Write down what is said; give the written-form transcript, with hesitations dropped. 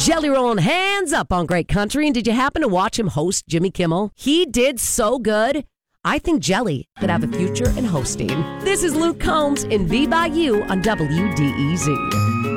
Jelly Roll, hands up on Great Country. And did you happen to watch him host Jimmy Kimmel? He did so good. I think Jelly could have a future in hosting. This is Luke Combs in V by You on WDEZ.